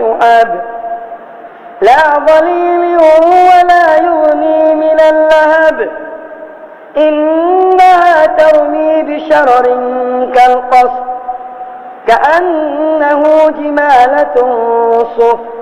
شهاب لا ظليل ولا يغني من اللهب إنها ترمي بشرر كالقصر كأنه جمالة صفر